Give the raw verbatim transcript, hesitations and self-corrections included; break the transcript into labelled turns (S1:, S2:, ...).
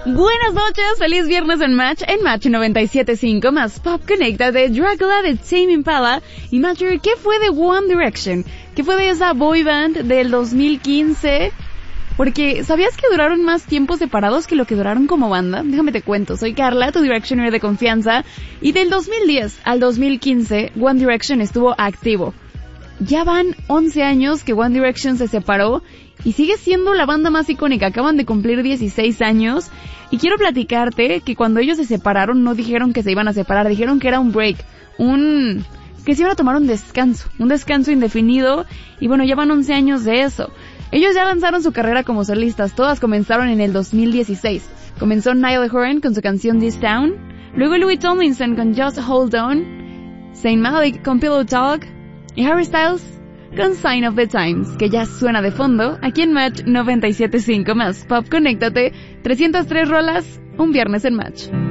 S1: Buenas noches, feliz viernes en Match, en Match noventa y siete punto cinco, más Pop Connecta de Dracula de Tame Impala. Y Matcher, ¿qué fue de One Direction? ¿Qué fue de esa boy band del dos mil quince? Porque, ¿sabías que duraron más tiempo separados que lo que duraron como banda? Déjame te cuento, soy Carla, tu Directioner de confianza, y del dos mil diez al dos mil quince, One Direction estuvo activo. Ya van once años que One Direction se separó, y sigue siendo la banda más icónica. Acaban de cumplir dieciséis años, y quiero platicarte que cuando ellos se separaron no dijeron que se iban a separar, dijeron que era un break, un... que se iban a tomar un descanso, un descanso indefinido, y bueno, ya van once años de eso. Ellos ya lanzaron su carrera como solistas, todas comenzaron en el dos mil dieciséis. Comenzó Niall Horan con su canción This Town, luego Louis Tomlinson con Just Hold On, Zayn Malik con Pillow Talk, y Harry Styles con Sign of the Times, que ya suena de fondo aquí en Match noventa y siete punto cinco, más Pop Conéctate, trescientas tres rolas, un viernes en Match.